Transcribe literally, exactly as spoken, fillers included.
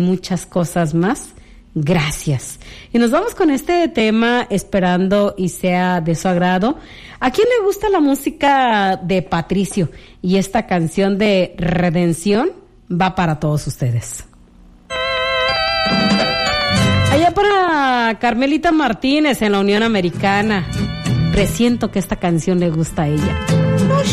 muchas cosas más. Gracias. Y nos vamos con este tema, esperando y sea de su agrado. ¿A quién le gusta la música de Patricio? Y esta canción de Redención va para todos ustedes. Allá para Carmelita Martínez en la Unión Americana. Presiento que esta canción le gusta a ella.